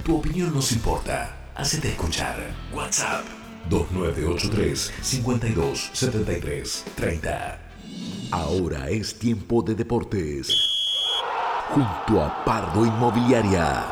Tu opinión nos importa. Hacete escuchar. WhatsApp 2983 52 73 30. Ahora es tiempo de deportes. Junto a Pardo Inmobiliaria.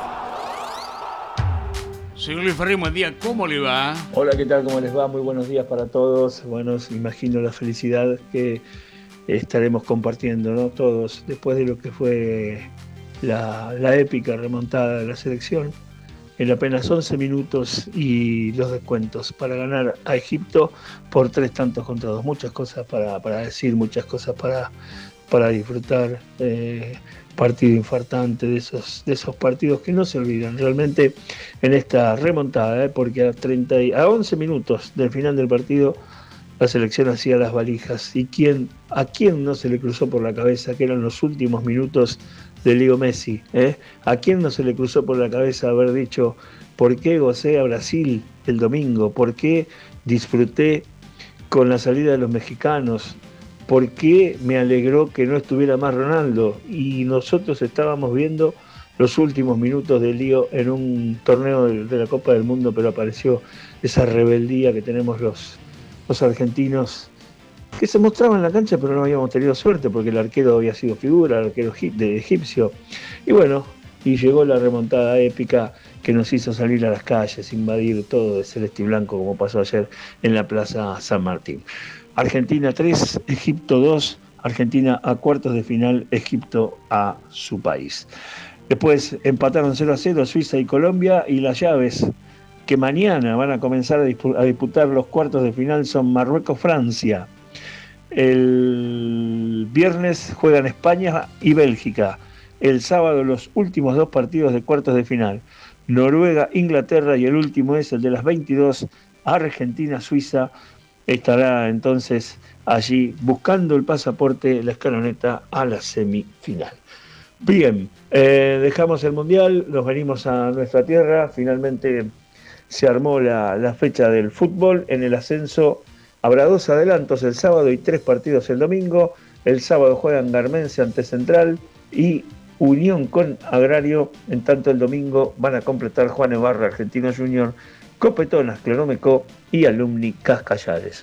Señor Luis Ferri, buen día, ¿cómo le va? Hola, ¿qué tal? ¿Cómo les va? Muy buenos días para todos. Bueno, imagino la felicidad que estaremos compartiendo, ¿no? Todos, después de lo que fue la épica remontada de la selección, en apenas 11 minutos y los descuentos para ganar a Egipto por 3 tantos contra 2. Muchas cosas para decir, muchas cosas para disfrutar. Partido infartante de esos partidos que no se olvidan realmente en esta remontada, porque a 11 minutos del final del partido la selección hacía las valijas. ¿Y a quién no se le cruzó por la cabeza que eran los últimos minutos de Leo Messi? ¿A quién no se le cruzó por la cabeza haber dicho por qué gocé a Brasil el domingo? ¿Por qué disfruté con la salida de los mexicanos? ¿Por qué me alegró que no estuviera más Ronaldo? Y nosotros estábamos viendo los últimos minutos de Lío en un torneo de la Copa del Mundo, pero apareció esa rebeldía que tenemos los argentinos, que se mostraba en la cancha, pero no habíamos tenido suerte porque el arquero había sido figura, el arquero de egipcio. Y bueno, y llegó la remontada épica que nos hizo salir a las calles, invadir todo de celeste y blanco, como pasó ayer en la Plaza San Martín. Argentina 3, Egipto 2, Argentina a cuartos de final, Egipto a su país. Después empataron 0-0 Suiza y Colombia, y las llaves que mañana van a comenzar a disputar los cuartos de final son Marruecos-Francia. El viernes juegan España y Bélgica. El sábado los últimos 2 partidos de cuartos de final. Noruega-Inglaterra, y el último es el de las 22, Argentina-Suiza. Estará entonces allí buscando el pasaporte, la escaloneta a la semifinal. Bien, dejamos el Mundial, nos venimos a nuestra tierra. Finalmente se armó la fecha del fútbol. En el ascenso habrá 2 adelantos el sábado y 3 partidos el domingo. El sábado juegan Garmense ante Central y Unión con Agrario. En tanto el domingo van a completar Juan Ebarra, Argentino Junior, Copetonas, Clonómeco y Alumni Cascallares.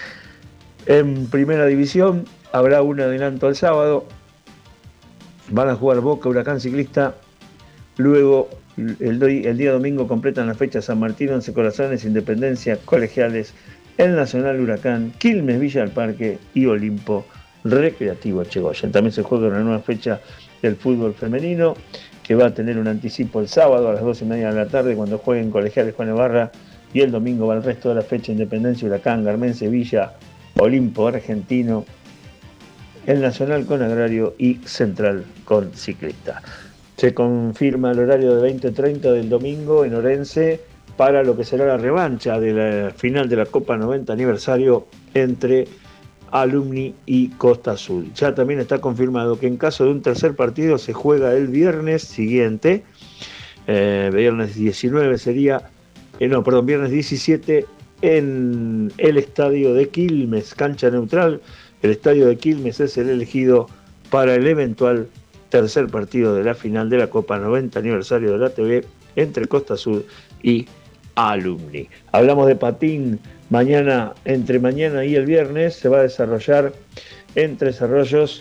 En primera división habrá un adelanto el sábado. Van a jugar Boca, Huracán Ciclista. Luego el día domingo completan la fecha San Martín, Once Corazones, Independencia, Colegiales, el Nacional, Huracán, Quilmes, Villa del Parque y Olimpo Recreativo Chegoyen. También se juega una nueva fecha del fútbol femenino, que va a tener un anticipo el sábado a las 2:30 de la tarde cuando jueguen Colegiales Juan Ebarra, y el domingo va el resto de la fecha Independencia, Huracán, Garmense, Villa, Olimpo Argentino, el Nacional con Agrario y Central con Ciclista. Se confirma el horario de 20:30 del domingo en Orense para lo que será la revancha de la final de la Copa 90 aniversario entre Alumni y Costa Azul. Ya también está confirmado que en caso de un tercer partido se juega el viernes siguiente, viernes 19 sería, viernes 17 en el estadio de Quilmes, cancha neutral. El estadio de Quilmes es el elegido para el eventual tercer partido de la final de la Copa 90 aniversario de la ATV entre Costa Azul y Alumni. Hablamos de patín. Entre mañana y el viernes se va a desarrollar en Tres Arroyos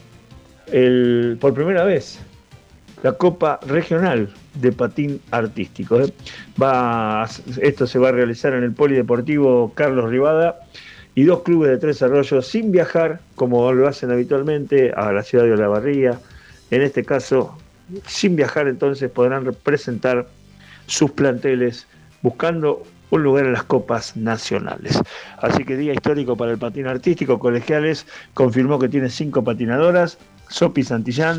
por primera vez la Copa Regional de Patín Artístico. Esto se va a realizar en el Polideportivo Carlos Rivada, y 2 clubes de Tres Arroyos, sin viajar como lo hacen habitualmente a la ciudad de Olavarría. En este caso, sin viajar, entonces podrán representar sus planteles buscando un lugar en las copas nacionales. Así que día histórico para el patín artístico. Colegiales confirmó que tiene 5 patinadoras: Sopi Santillán,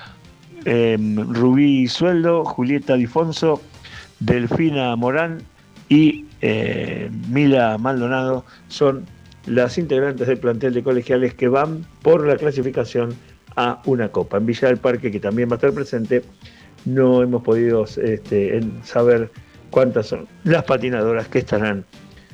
Rubí Sueldo, Julieta Difonso, Delfina Morán y Mila Maldonado son las integrantes del plantel de Colegiales que van por la clasificación a una copa. En Villa del Parque, que también va a estar presente, no hemos podido saber cuántas son las patinadoras que estarán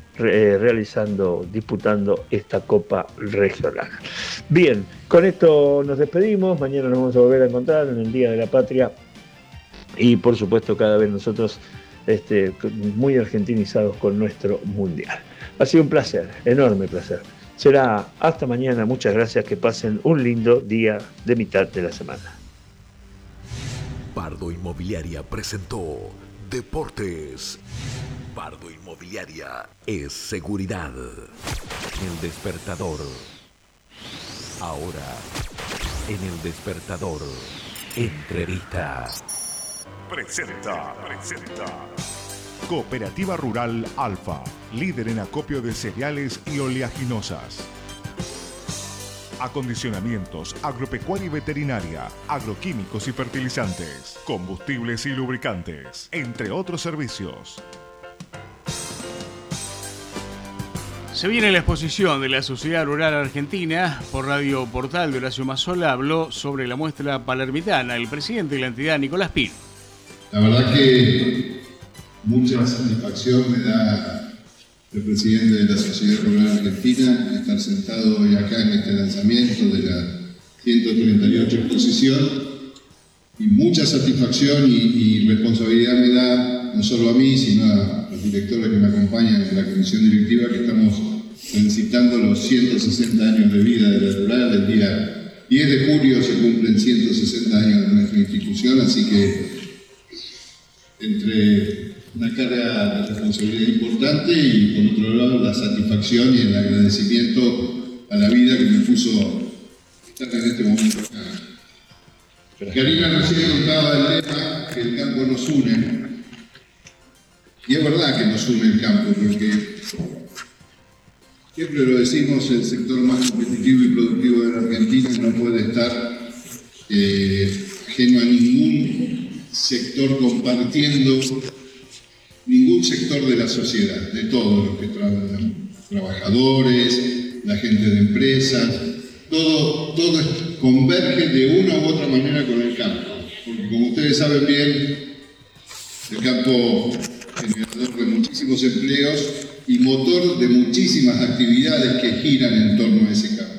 disputando esta Copa Regional. Bien, con esto nos despedimos. Mañana nos vamos a volver a encontrar en el Día de la Patria y por supuesto cada vez nosotros muy argentinizados con nuestro mundial. Ha sido un placer, enorme placer. Será hasta mañana, muchas gracias, que pasen un lindo día de mitad de la semana. Pardo Inmobiliaria presentó Deportes. Pardo Inmobiliaria es seguridad. El despertador. Ahora, en el despertador, entrevista. Presenta. Cooperativa Rural Alfa, líder en acopio de cereales y oleaginosas. Acondicionamientos, agropecuaria y veterinaria, agroquímicos y fertilizantes, combustibles y lubricantes, entre otros servicios. Se viene la exposición de la Sociedad Rural Argentina. Por Radio Portal de Horacio Mazzola habló sobre la muestra palermitana el presidente de la entidad, Nicolás Pino. La verdad que mucha satisfacción me da el presidente de la Sociedad Rural Argentina estar sentado hoy acá en este lanzamiento de la 138 exposición, y mucha satisfacción y responsabilidad me da no solo a mí, sino a los directores que me acompañan en la comisión directiva, que estamos felicitando los 160 años de vida de la Rural. El día 10 de julio se cumplen 160 años de nuestra institución, así que entre una carga de responsabilidad importante y por otro lado la satisfacción y el agradecimiento a la vida que me puso estar en este momento acá. Karina recién contaba del lema que el campo nos une, y es verdad que nos une el campo, porque siempre lo decimos, el sector más competitivo y productivo de la Argentina no puede estar ajeno a ningún sector, compartiendo ningún sector de la sociedad, de todos los que trabajan, trabajadores, la gente de empresas, todo converge de una u otra manera con el campo, porque como ustedes saben bien, el campo es generador de muchísimos empleos y motor de muchísimas actividades que giran en torno a ese campo.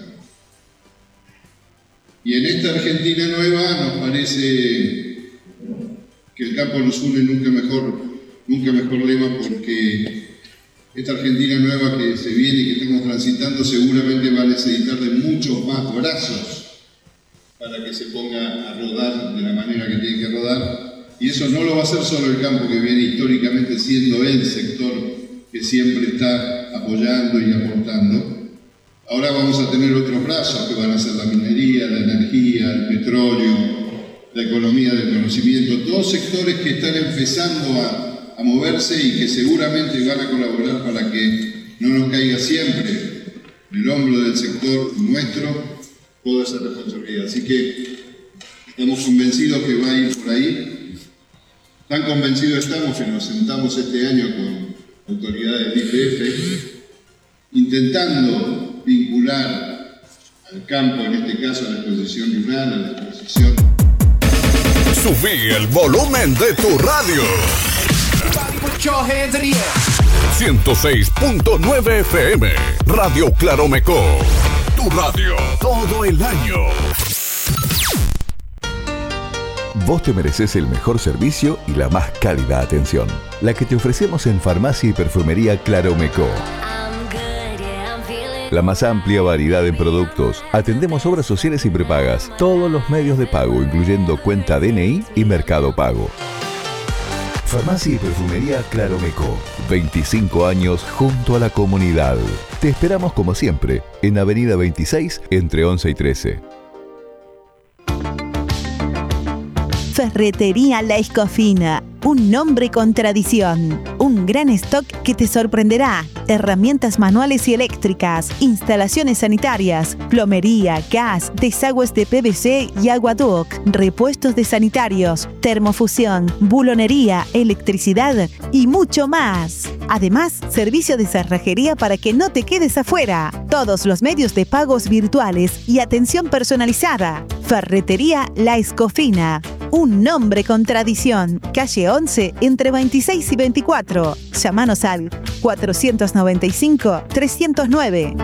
Y en esta Argentina nueva nos parece que el campo nos une, nunca mejor lema, porque esta Argentina nueva que se viene y que estamos transitando seguramente va a necesitar de muchos más brazos para que se ponga a rodar de la manera que tiene que rodar, y eso no lo va a hacer solo el campo, que viene históricamente siendo el sector que siempre está apoyando y aportando. Ahora vamos a tener otros brazos que van a ser la minería, la energía, el petróleo, la economía del conocimiento, todos sectores que están empezando a moverse y que seguramente van a colaborar para que no nos caiga siempre en el hombro del sector nuestro toda esa responsabilidad. Así que estamos convencidos que va a ir por ahí. Tan convencidos estamos que nos sentamos este año con autoridades del IPF, intentando vincular al campo, en este caso a la exposición rural, a la exposición. Subí el volumen de tu radio. 106.9 FM, Radio Claromeco. Tu radio, todo el año. Vos te mereces el mejor servicio y la más cálida atención, la que te ofrecemos en Farmacia y Perfumería Claromeco. La más amplia variedad en productos. Atendemos obras sociales y prepagas, todos los medios de pago, incluyendo cuenta DNI y Mercado Pago. Farmacia y Perfumería Claromeco. 25 años junto a la comunidad. Te esperamos como siempre, en Avenida 26, entre 11 y 13. Ferretería La Escofina, un nombre con tradición, un gran stock que te sorprenderá, herramientas manuales y eléctricas, instalaciones sanitarias, plomería, gas, desagües de PVC y aguaduct, repuestos de sanitarios, termofusión, bulonería, electricidad y mucho más. Además, servicio de cerrajería para que no te quedes afuera. Todos los medios de pagos virtuales y atención personalizada. Ferretería La Escofina. Un nombre con tradición. Calle 11, entre 26 y 24. Llámanos al 495-309.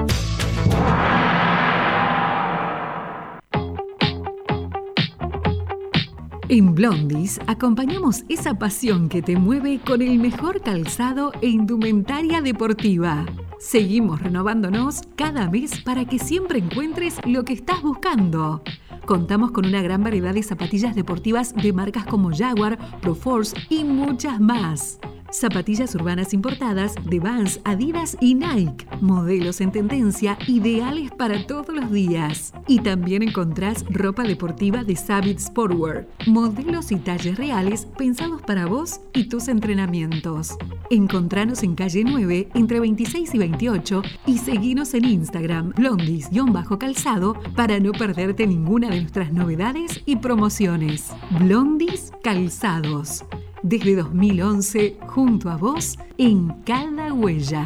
En Blondis acompañamos esa pasión que te mueve con el mejor calzado e indumentaria deportiva. Seguimos renovándonos cada mes para que siempre encuentres lo que estás buscando. Contamos con una gran variedad de zapatillas deportivas de marcas como Jaguar, Proforce y muchas más. Zapatillas urbanas importadas de Vans, Adidas y Nike. Modelos en tendencia, ideales para todos los días. Y también encontrás ropa deportiva de Savage Sportwear. Modelos y talles reales pensados para vos y tus entrenamientos. Encontranos en calle 9, entre 26 y 28 y seguinos en Instagram, blondis_calzado, para no perderte ninguna de nuestras novedades y promociones. Blondis Calzados. Desde 2011, junto a vos, en cada huella.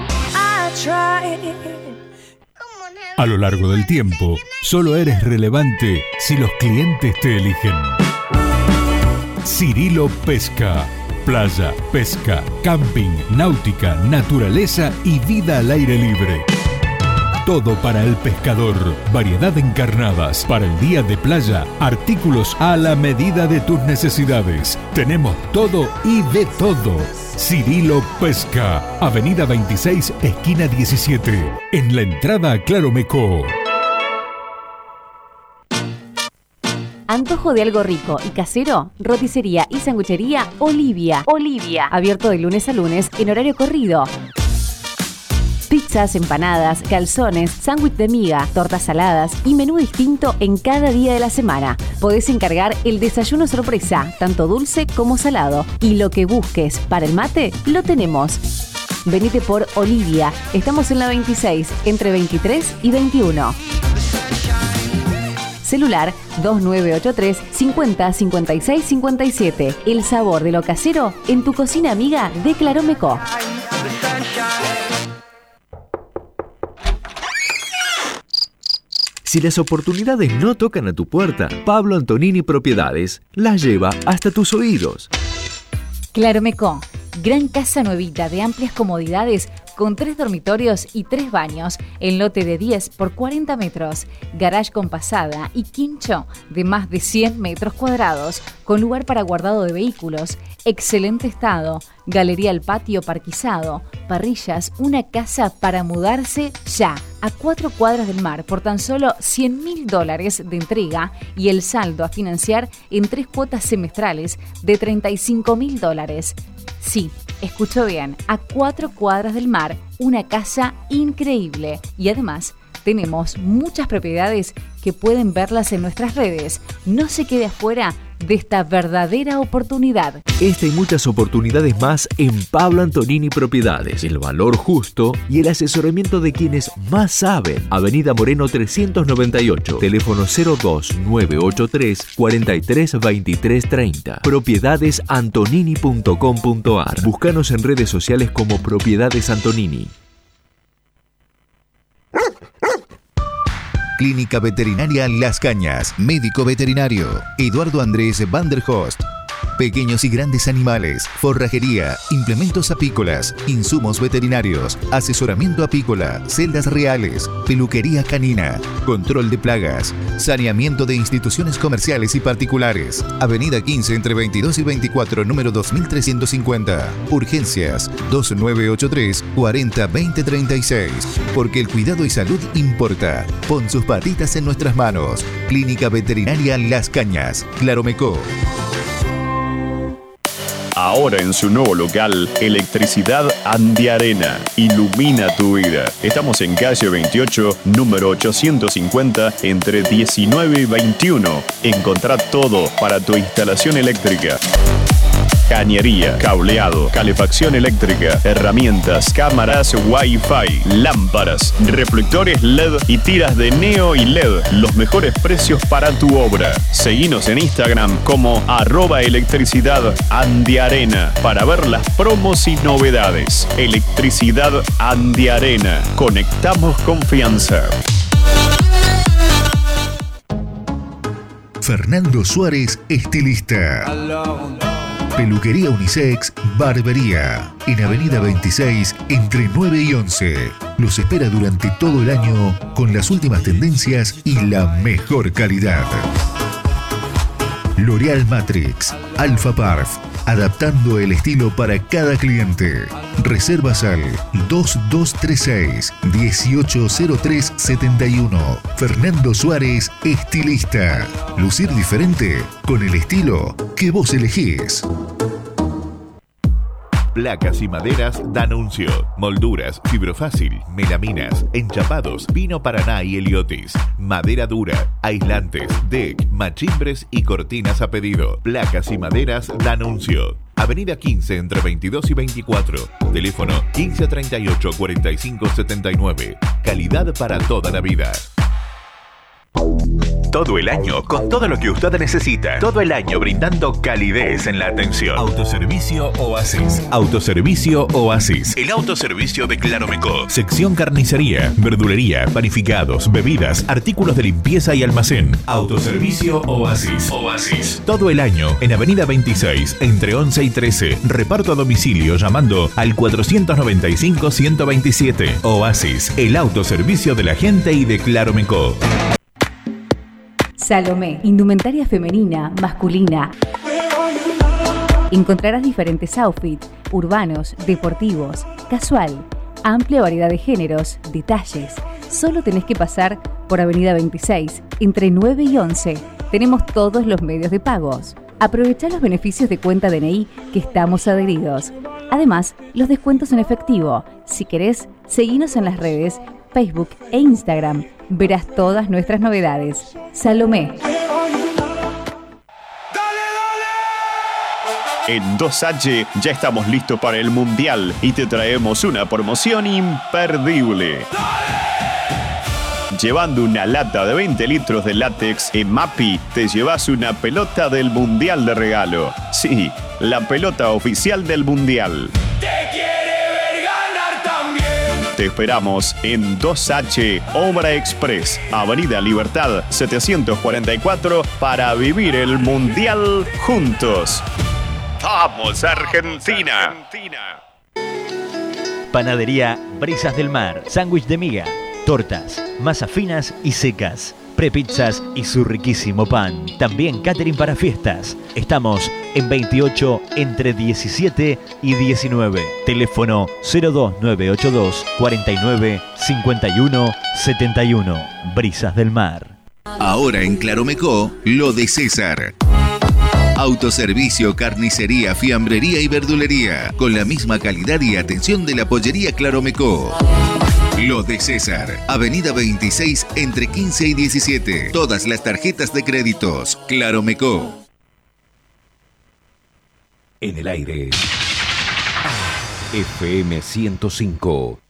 A lo largo del tiempo, solo eres relevante si los clientes te eligen. Cirilo Pesca. Playa, pesca, camping, náutica, naturaleza y vida al aire libre. Todo para el pescador. Variedad en carnadas. Para el día de playa, artículos a la medida de tus necesidades. Tenemos todo y de todo. Cirilo Pesca. Avenida 26, esquina 17. En la entrada a Claromecó. Antojo de algo rico y casero, roticería y sanguchería Olivia. Abierto de lunes a lunes en horario corrido. Pizzas, empanadas, calzones, sándwich de miga, tortas saladas y menú distinto en cada día de la semana. Podés encargar el desayuno sorpresa, tanto dulce como salado. Y lo que busques para el mate, lo tenemos. Venite por Olivia. Estamos en la 26, entre 23 y 21. Celular 2983 50 56 57. El sabor de lo casero en tu cocina amiga de Claromecó. Si las oportunidades no tocan a tu puerta, Pablo Antonini Propiedades las lleva hasta tus oídos. Claromecó, gran casa nuevita de amplias comodidades con 3 dormitorios y 3 baños en lote de 10 por 40 metros, garage con pasada y quincho de más de 100 metros cuadrados, con lugar para guardado de vehículos, excelente estado, galería al patio parquizado, parrillas, una casa para mudarse ya, a 4 cuadras del mar por tan solo $100.000 de entrega y el saldo a financiar en 3 cuotas semestrales de $35.000. Sí, escuchó bien, a 4 cuadras del mar, una casa increíble. Y además, tenemos muchas propiedades que pueden verlas en nuestras redes. No se quede afuera de esta verdadera oportunidad. Esta y muchas oportunidades más en Pablo Antonini Propiedades. El valor justo y el asesoramiento de quienes más saben. Avenida Moreno 398. Teléfono 02983 43 23 30. Propiedadesantonini.com.ar. Búscanos en redes sociales como Propiedades Antonini. Clínica Veterinaria Las Cañas. Médico veterinario Eduardo Andrés Van der Host. Pequeños y grandes animales, forrajería, implementos apícolas, insumos veterinarios, asesoramiento apícola, celdas reales, peluquería canina, control de plagas, saneamiento de instituciones comerciales y particulares. Avenida 15 entre 22 y 24, número 2350. Urgencias 2983 40 20 36. Porque el cuidado y salud importa. Pon sus patitas en nuestras manos. Clínica Veterinaria Las Cañas, Claromecó. Ahora en su nuevo local, Electricidad Andiarena. Ilumina tu vida. Estamos en calle 28, número 850, entre 19 y 21. Encontrá todo para tu instalación eléctrica. Cañería, cableado, calefacción eléctrica, herramientas, cámaras Wi-Fi, lámparas, reflectores LED y tiras de neo y LED. Los mejores precios para tu obra. Seguinos en Instagram como @electricidad_andiarena para ver las promos y novedades. Electricidad Andiarena. Conectamos confianza. Fernando Suárez, estilista. Peluquería unisex, barbería. En Avenida 26, entre 9 y 11. Los espera durante todo el año con las últimas tendencias y la mejor calidad. L'Oréal Matrix, Alpha Parf, adaptando el estilo para cada cliente. Reservas al 2236-180371. Fernando Suárez, estilista. Lucir diferente con el estilo que vos elegís. Placas y maderas D'Annunzio. Molduras, fibrofácil, melaminas, enchapados, pino paraná y heliotis. Madera dura, aislantes, deck, machimbres y cortinas a pedido. Placas y maderas D'Annunzio. Avenida 15 entre 22 y 24. Teléfono 1538 4579. Calidad para toda la vida. Todo el año, con todo lo que usted necesita. Todo el año brindando calidez en la atención. Autoservicio Oasis. Autoservicio Oasis. El autoservicio de Claromeco. Sección carnicería, verdulería, panificados, bebidas, artículos de limpieza y almacén. Autoservicio Oasis. Oasis. Todo el año en Avenida 26, entre 11 y 13. Reparto a domicilio llamando al 495-127. Oasis. El autoservicio de la gente y de Claromeco. Salomé, indumentaria femenina, masculina. Encontrarás diferentes outfits, urbanos, deportivos, casual, amplia variedad de géneros, detalles. Solo tenés que pasar por Avenida 26, entre 9 y 11. Tenemos todos los medios de pagos. Aprovechá los beneficios de cuenta DNI que estamos adheridos. Además, los descuentos en efectivo. Si querés, seguinos en las redes, Facebook e Instagram. Verás todas nuestras novedades. Salomé. En 2H ya estamos listos para el Mundial y te traemos una promoción imperdible. Llevando una lata de 20 litros de látex en Mapi, te llevas una pelota del Mundial de regalo. Sí, la pelota oficial del Mundial. Te esperamos en 2H Obra Express, Avenida Libertad 744, para vivir el Mundial juntos. ¡Vamos, Argentina! Panadería Brisas del Mar, sándwich de miga, tortas, masas finas y secas, prepizzas y su riquísimo pan. También catering para fiestas. Estamos en 28 entre 17 y 19. Teléfono 02982 49 51 71. Brisas del Mar. Ahora en Claromeco, lo de César. Autoservicio, carnicería, fiambrería y verdulería, con la misma calidad y atención de la pollería Claromeco. Lo de César, Avenida 26 entre 15 y 17. Todas las tarjetas de créditos. Claromeco. En el aire. FM 105.